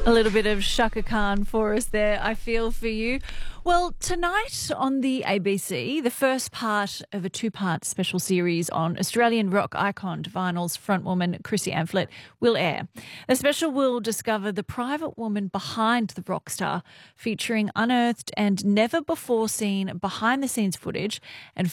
A little bit of Shaka Khan for us there. I feel for you. Well, tonight on the ABC, the first part of a two-part special series on Australian rock icon Vinyl's frontwoman Chrissy Amphlett will air. The special will discover the private woman behind the rock star, featuring unearthed and never-before-seen behind-the-scenes footage and